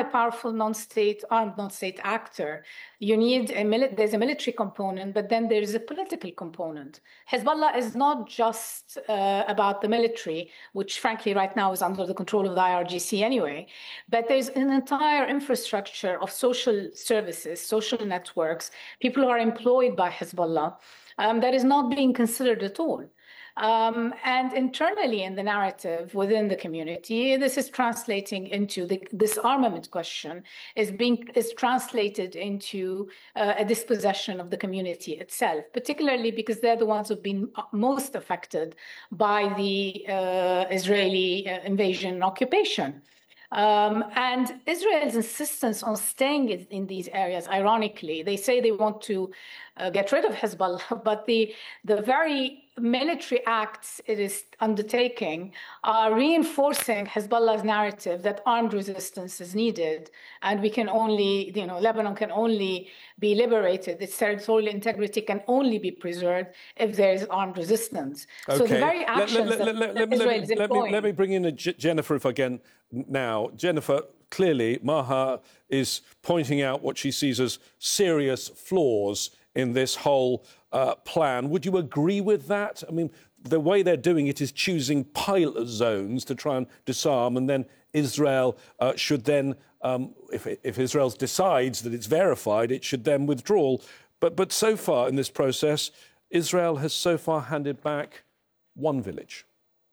a powerful armed non-state actor, there's a military component, but then there's a political component. Hezbollah is not just about the military, which frankly right now is under the control of the IRGC anyway, but there's an entire infrastructure of social services, social networks, people who are employed by Hezbollah, that is not being considered at all. And internally in the narrative within the community, this is translating into this armament question is translated into a dispossession of the community itself, particularly because they're the ones who've been most affected by the Israeli invasion and occupation. And Israel's insistence on staying in these areas, ironically, they say they want to get rid of Hezbollah, but the very military acts it is undertaking are reinforcing Hezbollah's narrative that armed resistance is needed, and we can only, Lebanon can only be liberated, its territorial integrity can only be preserved if there is armed resistance. Okay. So the very actions that Israel is employing... Let me bring in Jennifer, if I can, now. Jennifer, clearly, Maha is pointing out what she sees as serious flaws in this whole plan. Would you agree with that? I mean, the way they're doing it is choosing pilot zones to try and disarm, and then Israel should then, if Israel decides that it's verified, it should then withdraw. But so far in this process, Israel has so far handed back one village.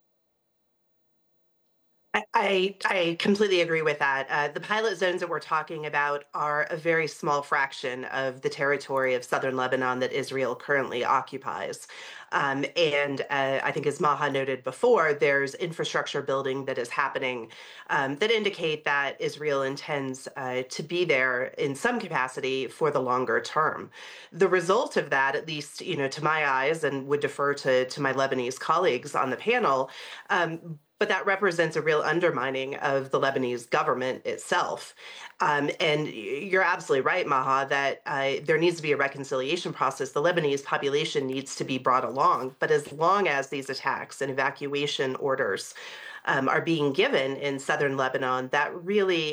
I completely agree with that. The pilot zones that we're talking about are a very small fraction of the territory of southern Lebanon that Israel currently occupies. And I think, as Maha noted before, there's infrastructure building that is happening that indicate that Israel intends to be there in some capacity for the longer term. The result of that, at least, to my eyes, and would defer to my Lebanese colleagues on the panel, but that represents a real undermining of the Lebanese government itself. And you're absolutely right, Maha, that there needs to be a reconciliation process. The Lebanese population needs to be brought along. But as long as these attacks and evacuation orders are being given in southern Lebanon, that really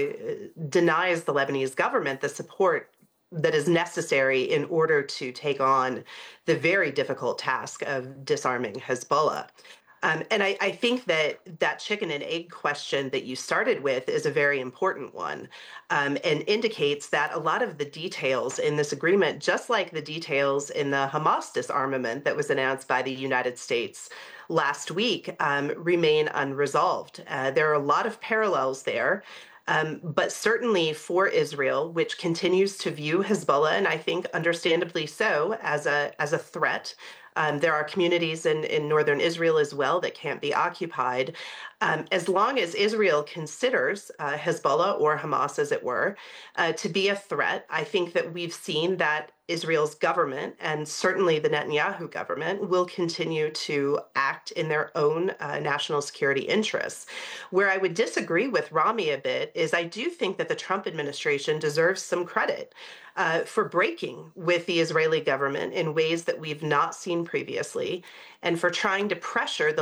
denies the Lebanese government the support that is necessary in order to take on the very difficult task of disarming Hezbollah. And I think that chicken and egg question that you started with is a very important one, and indicates that a lot of the details in this agreement, just like the details in the Hamas disarmament that was announced by the United States last week, remain unresolved. There are a lot of parallels there. But certainly for Israel, which continues to view Hezbollah, and I think understandably so, as a threat. There are communities in northern Israel as well that can't be occupied. As long as Israel considers Hezbollah, or Hamas as it were, to be a threat, I think that we've seen that Israel's government, and certainly the Netanyahu government, will continue to act in their own national security interests. Where I would disagree with Rami a bit is I do think that the Trump administration deserves some credit for breaking with the Israeli government in ways that we've not seen previously, and for trying to pressure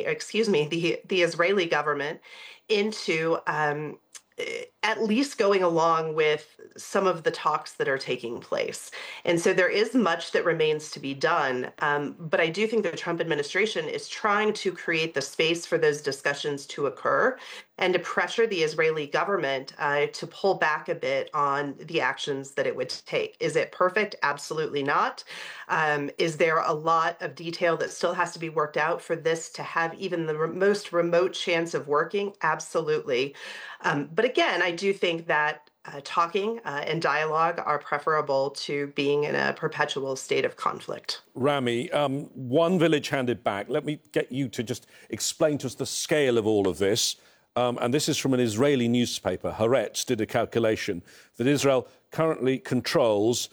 the Israeli government into at least going along with some of the talks that are taking place. And so there is much that remains to be done. But I do think the Trump administration is trying to create the space for those discussions to occur and to pressure the Israeli government to pull back a bit on the actions that it would take. Is it perfect? Absolutely not. Is there a lot of detail that still has to be worked out for this to have even the most remote chance of working? Absolutely. But again, I do think that talking and dialogue are preferable to being in a perpetual state of conflict. Rami, one village handed back. Let me get you to just explain to us the scale of all of this. And this is from an Israeli newspaper. Haaretz did a calculation that Israel currently controls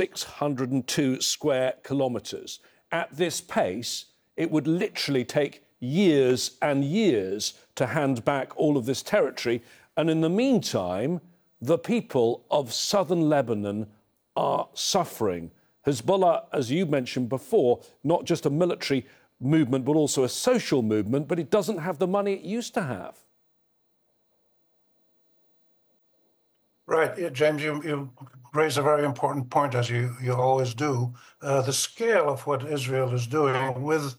602 square kilometres. At this pace, it would literally take years and years to hand back all of this territory. And in the meantime, the people of southern Lebanon are suffering. Hezbollah, as you mentioned before, not just a military movement, but also a social movement, but it doesn't have the money it used to have. Right. Yeah, James, you raise a very important point, as you always do. The scale of what Israel is doing with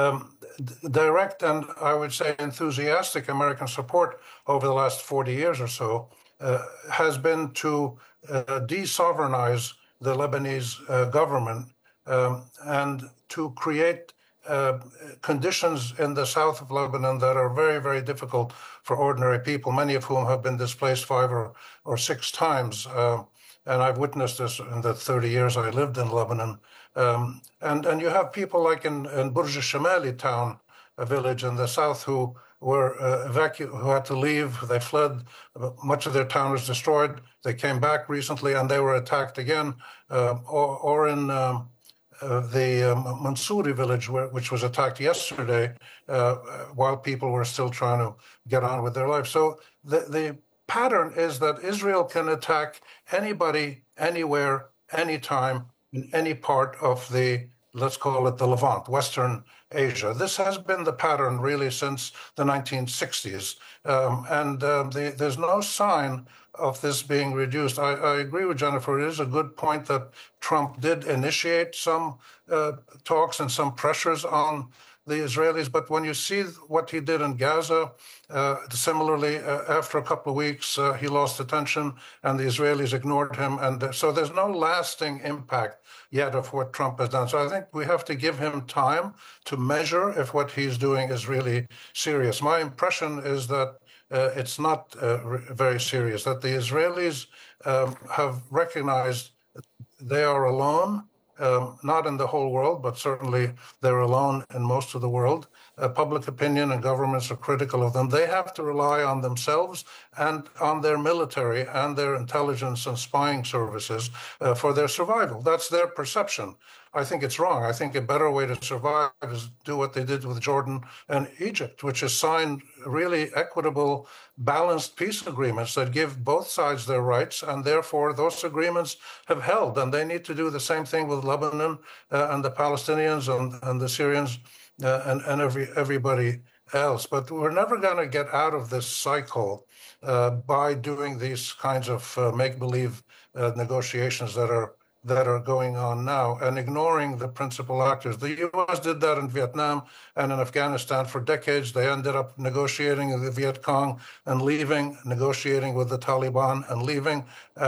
direct and, I would say, enthusiastic American support over the last 40 years or so has been to de-sovereignize the Lebanese government and to create conditions in the south of Lebanon that are very, very difficult for ordinary people, many of whom have been displaced 5 or 6 times. And I've witnessed this in the 30 years I lived in Lebanon. And you have people like in Burj al-Shamali town, a village in the south, who were who had to leave. They fled. Much of their town was destroyed. They came back recently, and they were attacked again. Or in the Mansouri village, which was attacked yesterday, while people were still trying to get on with their lives. So the pattern is that Israel can attack anybody, anywhere, anytime, in any part of the, let's call it the Levant, Western Asia. This has been the pattern really since the 1960s. There's no sign of this being reduced. I agree with Jennifer. It is a good point that Trump did initiate some talks and some pressures on the Israelis. But when you see what he did in Gaza, similarly, after a couple of weeks, he lost attention and the Israelis ignored him. And so there's no lasting impact yet of what Trump has done. So I think we have to give him time to measure if what he's doing is really serious. My impression is that it's not very serious, that the Israelis have recognized they are alone, not in the whole world, but certainly they're alone in most of the world. Public opinion and governments are critical of them. They have to rely on themselves and on their military and their intelligence and spying services for their survival. That's their perception. I think it's wrong. I think a better way to survive is do what they did with Jordan and Egypt, which is sign really equitable, balanced peace agreements that give both sides their rights, and therefore those agreements have held. And they need to do the same thing with Lebanon and the Palestinians and the Syrians and everybody else. But we're never going to get out of this cycle by doing these kinds of make-believe negotiations that are going on now and ignoring the principal actors. The U.S. did that in Vietnam and in Afghanistan for decades. They ended up negotiating with the Viet Cong and leaving, negotiating with the Taliban and leaving.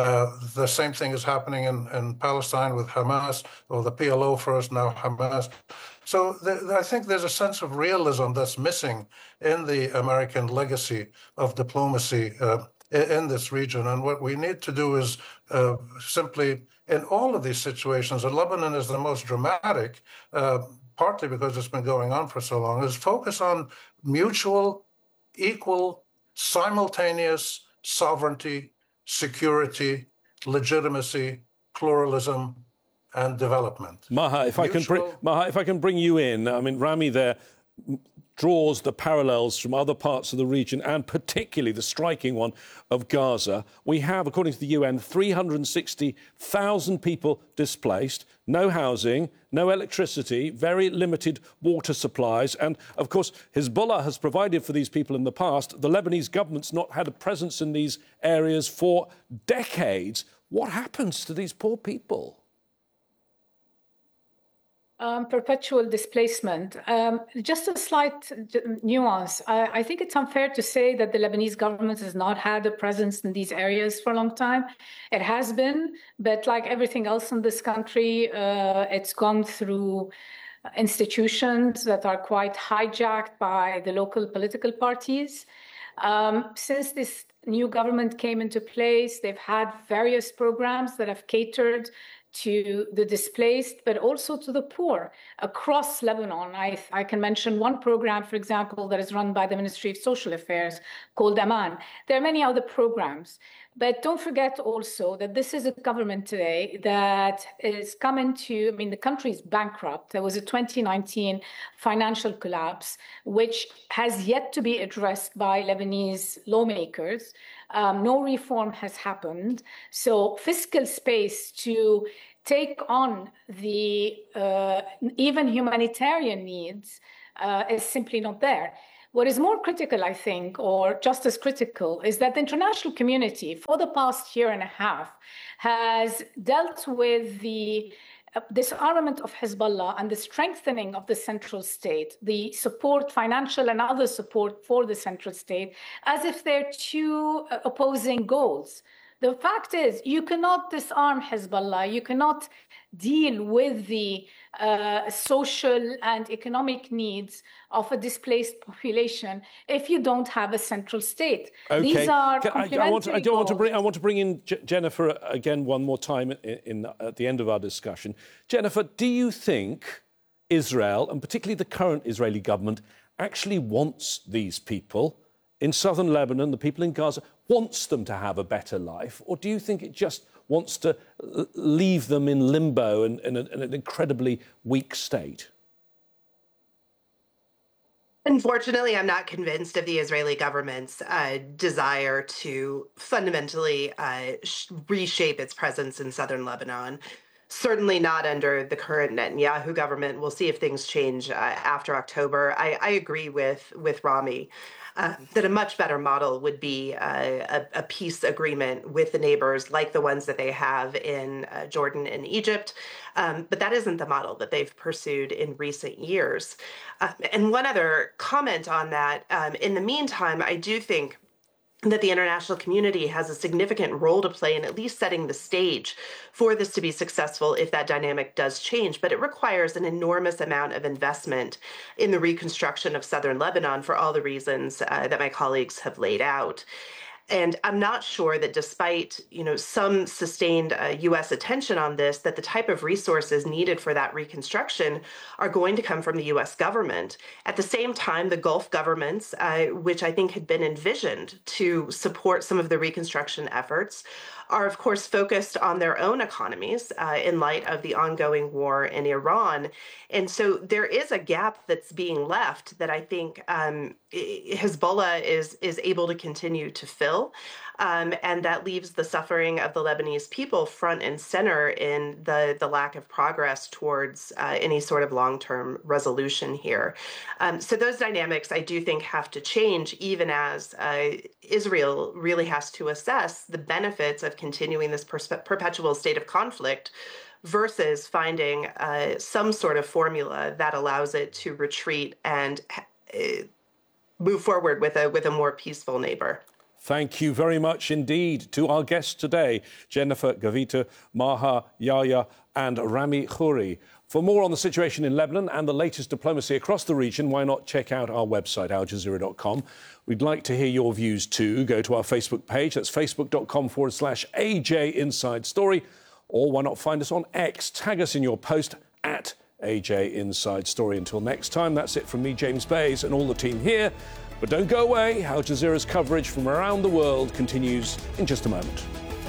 The same thing is happening in Palestine with Hamas, or the PLO first, now Hamas. So I think there's a sense of realism that's missing in the American legacy of diplomacy in this region. And what we need to do is simply, in all of these situations, and Lebanon is the most dramatic, partly because it's been going on for so long, is focus on mutual, equal, simultaneous sovereignty, security, legitimacy, pluralism, and development. Maha, if I can bring you in, I mean, Rami there draws the parallels from other parts of the region, and particularly the striking one of Gaza. We have, according to the UN, 360,000 people displaced, no housing, no electricity, very limited water supplies. And, of course, Hezbollah has provided for these people in the past. The Lebanese government's not had a presence in these areas for decades. What happens to these poor people? Perpetual displacement. Just a slight nuance. I think it's unfair to say that the Lebanese government has not had a presence in these areas for a long time. It has been, but like everything else in this country, it's gone through institutions that are quite hijacked by the local political parties. Since this new government came into place, they've had various programs that have catered to the displaced, but also to the poor across Lebanon. I can mention one program, for example, that is run by the Ministry of Social Affairs called Aman. There are many other programs. But don't forget also that this is a government today that is coming to, I mean, the country is bankrupt. There was a 2019 financial collapse, which has yet to be addressed by Lebanese lawmakers. No reform has happened. So fiscal space to take on the even humanitarian needs is simply not there. What is more critical, I think, or just as critical, is that the international community for the past year and a half has dealt with the disarmament of Hezbollah and the strengthening of the central state, the support, financial and other support for the central state, as if they're two opposing goals. The fact is, you cannot disarm Hezbollah. You cannot deal with the social and economic needs of a displaced population if you don't have a central state. Okay. These are I want to bring in Jennifer again one more time at the end of our discussion. Jennifer, do you think Israel, and particularly the current Israeli government, actually wants these people in southern Lebanon, the people in Gaza, wants them to have a better life? Or do you think it just wants to leave them in limbo and in an incredibly weak state? Unfortunately, I'm not convinced of the Israeli government's desire to fundamentally reshape its presence in southern Lebanon. Certainly not under the current Netanyahu government. We'll see if things change after October. I agree with Rami that a much better model would be a peace agreement with the neighbors like the ones that they have in Jordan and Egypt. But that isn't the model that they've pursued in recent years. And one other comment on that, in the meantime, I do think that the international community has a significant role to play in at least setting the stage for this to be successful if that dynamic does change. But it requires an enormous amount of investment in the reconstruction of southern Lebanon for all the reasons that my colleagues have laid out. And I'm not sure that despite, some sustained U.S. attention on this, that the type of resources needed for that reconstruction are going to come from the U.S. government. At the same time, the Gulf governments, which I think had been envisioned to support some of the reconstruction efforts, are, of course, focused on their own economies in light of the ongoing war in Iran. And so there is a gap that's being left that I think Hezbollah is able to continue to fill. And that leaves the suffering of the Lebanese people front and center in the lack of progress towards any sort of long-term resolution here. So those dynamics, I do think, have to change, even as Israel really has to assess the benefits of continuing this perpetual state of conflict versus finding some sort of formula that allows it to retreat and move forward with a more peaceful neighbor. Thank you very much indeed to our guests today, Jennifer Gavita, Maha Yahya and Rami Khouri. For more on the situation in Lebanon and the latest diplomacy across the region, why not check out our website, aljazeera.com. We'd like to hear your views too. Go to our Facebook page. That's facebook.com/AJ Inside Story. Or why not find us on X? Tag us in your post at AJ Inside Story. Until next time, that's it from me, James Bays, and all the team here. But don't go away. Al Jazeera's coverage from around the world continues in just a moment.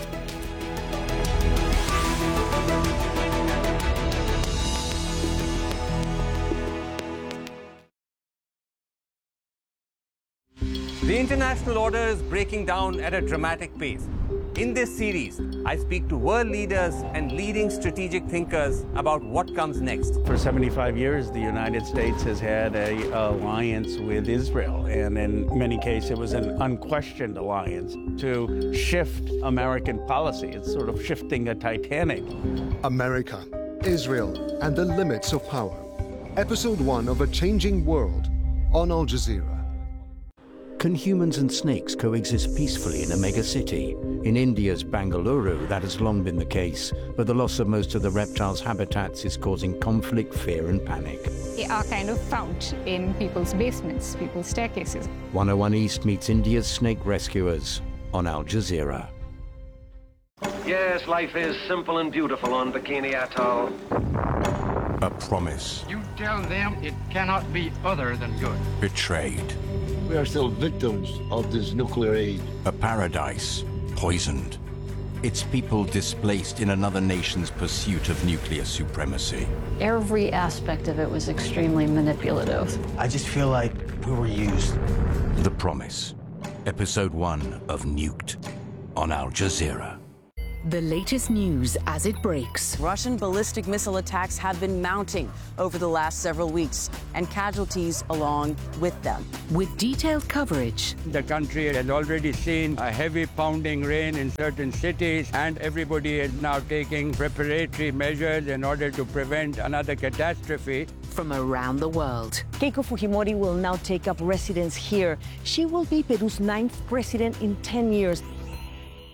The international order is breaking down at a dramatic pace. In this series, I speak to world leaders and leading strategic thinkers about what comes next. For 75 years, the United States has had an alliance with Israel, and in many cases, it was an unquestioned alliance to shift American policy. It's sort of shifting a Titanic. America, Israel, and the Limits of Power. Episode 1 of A Changing World on Al Jazeera. Can humans and snakes coexist peacefully in a megacity? In India's Bangalore, that has long been the case, but the loss of most of the reptiles' habitats is causing conflict, fear and panic. They are kind of found in people's basements, people's staircases. 101 East meets India's snake rescuers on Al Jazeera. Yes, life is simple and beautiful on Bikini Atoll. A promise. You tell them it cannot be other than good. Betrayed. We are still victims of this nuclear aid. A paradise poisoned. Its people displaced in another nation's pursuit of nuclear supremacy. Every aspect of it was extremely manipulative. I just feel like we were used. The Promise. Episode 1 of Nuked on Al Jazeera. The latest news as it breaks. Russian ballistic missile attacks have been mounting over the last several weeks, and casualties along with them. With detailed coverage. The country has already seen a heavy pounding rain in certain cities, and everybody is now taking preparatory measures in order to prevent another catastrophe. From around the world. Keiko Fujimori will now take up residence here. She will be Peru's 9th president in 10 years.